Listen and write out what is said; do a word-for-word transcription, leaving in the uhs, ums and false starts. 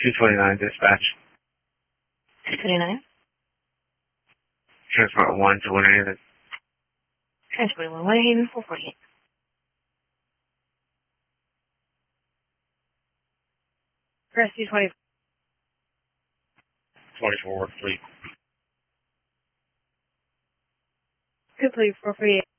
two twenty-nine dispatch. two twenty-nine? Transport one to Winter Haven. Transport one, Winter Haven, four forty-eight. Press two twenty. twenty-four, fleet. Good, please, four forty-eight.